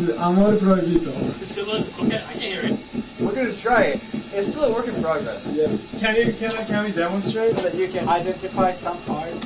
amor proibito. Okay, I can hear it. We're gonna try it. It's still a work in progress. Yeah. Can we demonstrate so that you can identify some parts?